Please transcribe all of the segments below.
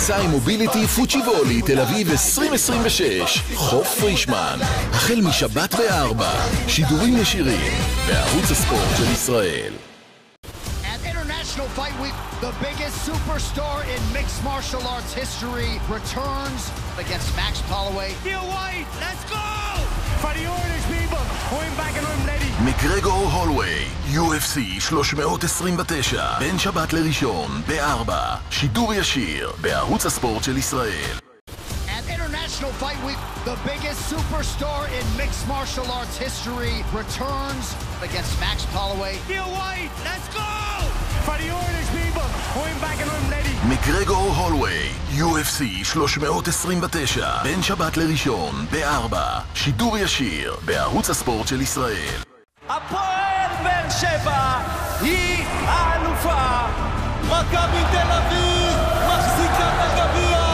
סאי מוביליטי פוצ'יבולי תל אביב 2026 חוף פרישמן החל משבת ב-4 שידורים ישירים בערוץ הספורט של ישראל. International Fight Week, the biggest superstar in mixed martial arts history returns against Max Holloway. Feel white, let's go! For the orders, people, going back in room ready. מקרגור הולווי, UFC 329, בין שבת לראשון, ב-4, שידור ישיר, בערוץ הספורט של ישראל. At International Fight Week, the biggest superstar in mixed martial arts history returns against Max Holloway. Feel white, let's go! For the orders, people, going back in room ready. מקרגור הולווי, UFC 329, בין שבת לראשון, ב-4, שידור ישיר, בערוץ הספורט של ישראל. הפועל באר שבע היא האלופה, מכבי תל אביב מחזיקה בגביע.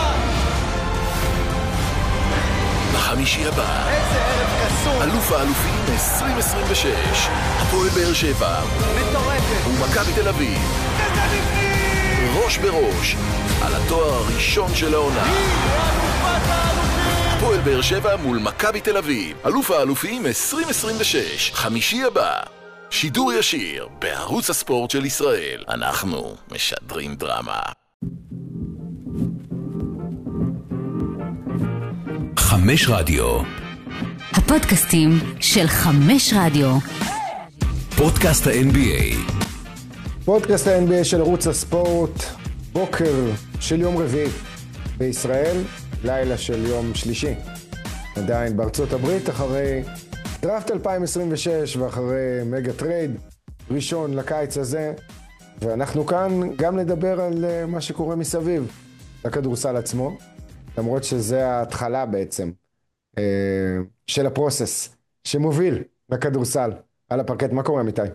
בחמישי הבא, איזה ערב קסום, אלוף האלופים 2026, הפועל באר שבע מטורפת, ומכבי תל אביב, איזה נפליא, ראש בראש על התואר הראשון של העונה. היא אלופת האלופים. הפועל באר שבע מול מכבי תל אביב, אלוף האלופים 2026, חמישי הבא, שידור ישיר בערוץ הספורט של ישראל. אנחנו משדרים דרמה. 5 רדיו, הפודקאסטים של 5 רדיו. פודקאסט ה-NBA. פודקאסט ה-NBA של ערוץ הספורט, בוקר של יום רביעי בישראל, לילה של יום שלישי. עדיין בארצות הברית אחרי דראפט 2026 ואחרי מגה טרייד ראשון לקיץ הזה, ואנחנו כאן גם לדבר על מה שקורה מסביב לכדורסל עצמו, למרות שזה ההתחלה בעצם של הפרוסס שמוביל לכדורסל על הפרקט. מה קורה, אמיתי?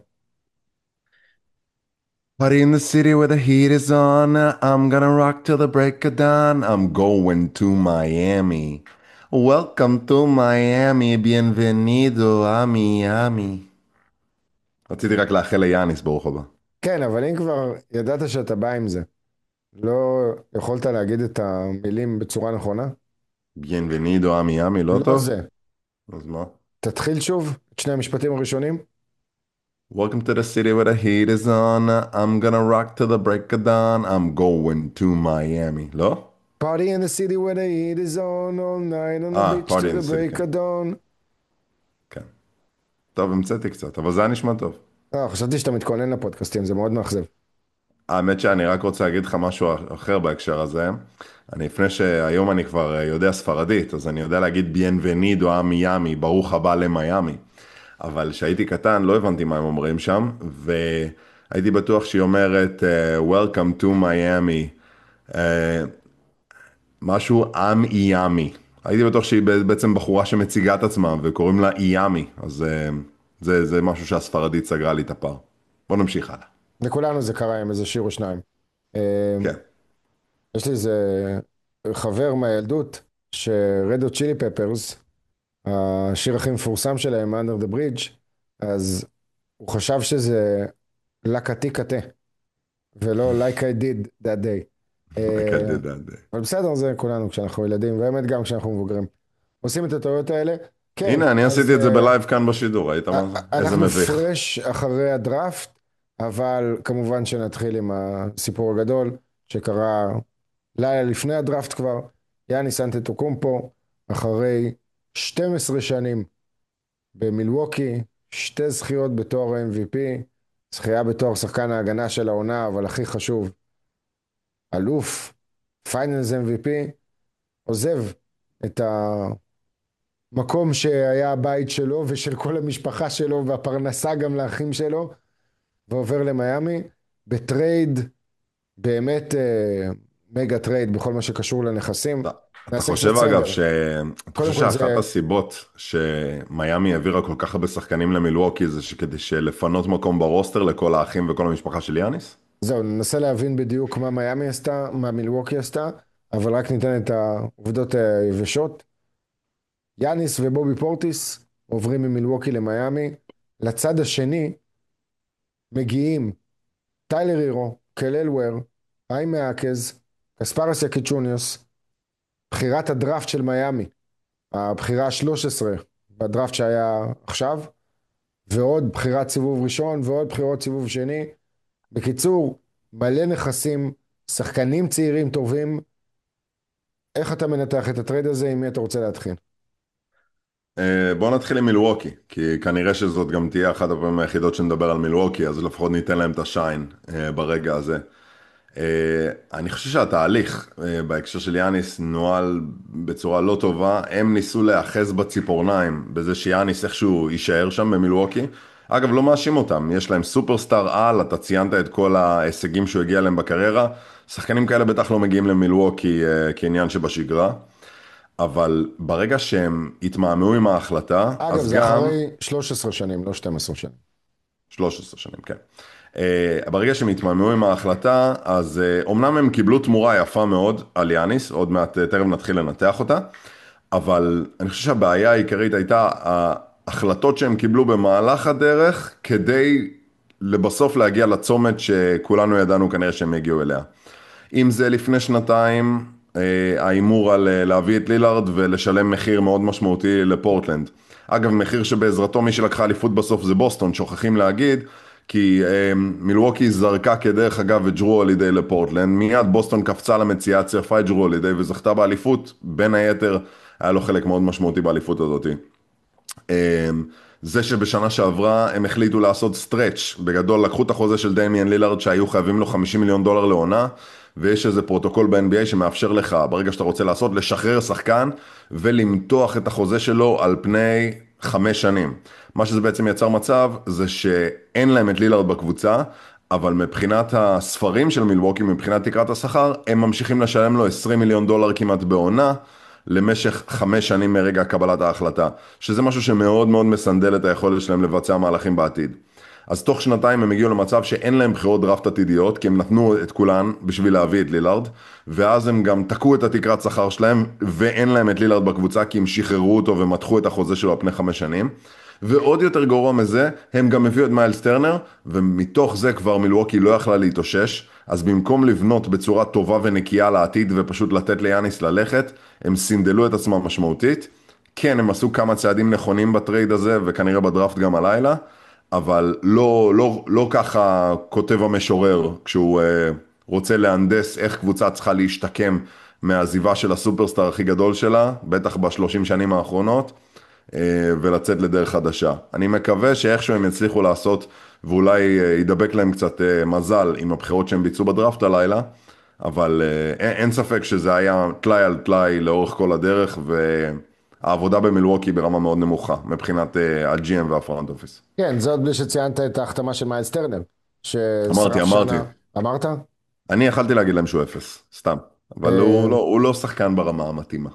Party in the city where the heat is on. I'm gonna rock till the break of dawn. I'm going to Miami. Welcome to Miami. Bienvenido a Miami. רציתי רק לאחל ליאניס ברוך הבא. כן, אבל אם כבר ידעת שאתה בא עם זה, לא יכולת להגיד את המילים בצורה נכונה? Bienvenido a Miami, לא לא טוב? זה. אז מה? תתחיל שוב את שני המשפטים הראשונים. Welcome to the city where the heat is on. I'm gonna rock till the break of dawn. I'm going to Miami. לא? Party in the city where the heat is on all night on the beach Party to in the the city, break כן. of dawn. כן. טוב, המצאתי קצת, אבל זה היה נשמע טוב. חשבתי שאתה מתכונן לפודקאסטים, זה מאוד מאכזב. האמת שאני רק רוצה להגיד לך משהו אחר בהקשר הזה. לפני שהיום אני כבר יודע ספרדית, אז אני יודע להגיד ביאנבנידו a מיאמי, ברוך הבא למיאמי. אבל כשהייתי קטן לא הבנתי מה הם אומרים שם, והייתי בטוח שהיא אומרת Welcome to Miami, משהו עם איאמי. הייתי בטוח שהיא בעצם בחורה שמציגה את עצמה וקוראים לה איאמי, אז זה משהו שהספרדית סגרה לי את הפער. בוא נמשיך הלאה. לכולנו זה קרה עם איזה שיר או שניים. כן. יש לי איזה חבר מהילדות שרדו צ'ילי פפרס, השיר הכי מפורסם שלהם, Under the Bridge, אז הוא חשב שזה לקטי קטה, ולא like I did that day. אבל בסדר, זה כולנו כשאנחנו ילדים, והאמת גם כשאנחנו מבוגרים. עושים את הטעויות האלה. כן, הנה, אני עשיתי את זה בלייב כאן בשידור, ראית מה זה? איזה אנחנו מביך. פרש אחרי הדראפט, אבל כמובן שנתחיל עם הסיפור הגדול, שקרה לילה לפני הדראפט כבר. יאניס אנטטוקומפו, אחרי 12 שנים במילווקי, 2 זכיות בתואר ה-MVP, זכייה בתואר שחקן ההגנה של העונה, אבל הכי חשוב, אלוף, פיינלס MVP, עוזב את המקום שהיה הבית שלו ושל כל המשפחה שלו והפרנסה גם לאחים שלו, ועובר למיאמי בטרייד, באמת מגה טרייד בכל מה שקשור לנכסים. אתה חושב אגב שאחת הסיבות שמיאמי העבירה כל כך הרבה שחקנים למילווקי זה כדי לפנות מקום ברוסטר לכל האחים וכל המשפחה של יאניס? זהו, ננסה להבין בדיוק מה מיאמי עשתה, מה מילווקי עשתה, אבל רק ניתן את העובדות היבשות. יאניס ובובי פורטיס עוברים ממילווקי למיאמי. לצד השני מגיעים טיילר הירו, קלל וויר, אי מאקז, קספרס יקיצ'וניוס, בחירת הדראפט של מיאמי, הבחירה ה-13 בדראפט שהיה עכשיו, ועוד בחירת סיבוב ראשון, ועוד בחירות סיבוב שני. בקיצור, מלא נכסים, שחקנים צעירים טובים. איך אתה מנתח את הטרייד הזה, עם מי אתה רוצה להתחיל? בואו נתחיל עם מילווקי, כי כנראה שזאת גם תהיה אחת הפעמים היחידות שנדבר על מילווקי, אז לפחות ניתן להם את השיין ברגע הזה. אני חושב שהתהליך בהקשר של יאניס נוהל בצורה לא טובה. הם ניסו להאחז בציפורניים בזה שיאניס איכשהו יישאר שם במילווקי. אגב, לא מאשים אותם, יש להם סופרסטאר על, אתה ציינת את כל ההישגים שהוא הגיע להם בקריירה. שחקנים כאלה בטח לא מגיעים למילווקי כעניין שבשגרה. אבל ברגע שהם התמהמהו עם ההחלטה, אגב, אז זה גם... אחרי 13 שנים, לא 12 שנים. 13 שנים, כן. ברגע שהם התמהמהו עם ההחלטה, אז אומנם הם קיבלו תמורה יפה מאוד על יאניס, עוד מעט תכף נתחיל לנתח אותה, אבל אני חושב שהבעיה העיקרית הייתה ההחלטות שהם קיבלו במהלך הדרך, כדי לבסוף להגיע לצומת שכולנו ידענו כנראה שהם הגיעו אליה. אם זה לפני שנתיים, האימור על להביא את לילארד ולשלם מחיר מאוד משמעותי לפורטלנד. אגב, מחיר שבעזרתו מי שלקחה אליפות בסוף זה בוסטון, שוכחים להגיד, כי מילווקי זרקה כדרך אגב את ג'רו הולידיי לפורטלנד, מיד בוסטון קפצה למציאה, צירפה את ג'רו הולידיי וזכתה באליפות, בין היתר היה לו חלק מאוד משמעותי באליפות הזאת. זה שבשנה שעברה הם החליטו לעשות סטרץ', בגדול לקחו את החוזה של דמיאן לילארד שהיו חייבים לו $50 מיליון לעונה, ויש איזה פרוטוקול ב-NBA שמאפשר לך, ברגע שאתה רוצה לעשות, לשחרר שחקן ולמתוח את החוזה שלו על פני 5 שנים. מה שזה בעצם יצר מצב זה שאין להם את לילארד בקבוצה, אבל מבחינת הספרים של מילווקי, מבחינת תקרת השכר, הם ממשיכים לשלם לו $20 מיליון כמעט בעונה, למשך 5 שנים מרגע קבלת ההחלטה, שזה משהו שמאוד מאוד מסנדל את היכולת שלהם לבצע מהלכים בעתיד. אז תוך 2 הם הגיעו למצב שאין להם בחירות דראפט עתידיות, כי הם נתנו את כולן בשביל להביא את לילארד, ואז הם גם תקעו את התקרת שכר שלהם, ואין להם את לילארד בקבוצה, כי הם שחררו אותו ומתחו את החוזה שלו על פני 5 שנים. ועוד יותר גרוע מזה, הם גם הביאו את מיילס טרנר, ומתוך זה כבר מילווקי לא יכלה להתאושש, אז במקום לבנות בצורה טובה ונקייה לעתיד ופשוט לתת ליאניס ללכת, הם סינדלו את עצמם משמעותית. כן, הם עשו כמה צעדים נכונים בטרייד הזה, וכנראה בדראפט גם הלילה, אבל לא ככה כותב המשורר, כשהוא רוצה להנדס איך קבוצה צריכה להשתקם מהעזיבה של הסופרסטאר הכי גדול שלה, בטח ב30 שנים האחרונות, ולצאת לדרך חדשה. אני מקווה שאיכשהו הם יצליחו לעשות, ואולי ידבק להם קצת מזל עם הבחירות שהם ביצעו בדראפט הלילה, אבל אין ספק שזה היה טלאי על טלאי לאורך כל הדרך, והעבודה במילווקי ברמה מאוד נמוכה, מבחינת ה-GM והפרונט אופיס. כן, זה עוד בלי שציינת את ההחתמה של מיילס טרנר. אמרתי. אמרת? אני יכלתי להגיד להם שהוא 0, סתם. אבל הוא לא שחקן ברמה המתאימה.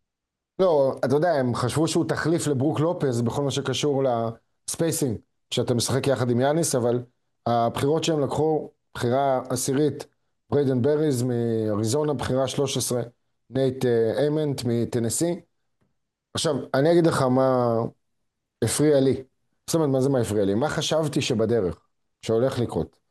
לא, אתה יודע, הם חשבו שהוא תחליף לברוק לופז בכל מה שקשור לספייסינג, כשאתה משחק יחד עם יאניס, אבל הבחירות שהם לקחו, בחירה 10, בריידן בריז מאריזונה, בחירה 13, נייט איימנט מטנסי. עכשיו, אני אגיד לך מה הפריע לי. זאת אומרת, מה זה מה הפריע לי? מה חשבתי שבדרך, שהולך לקרות?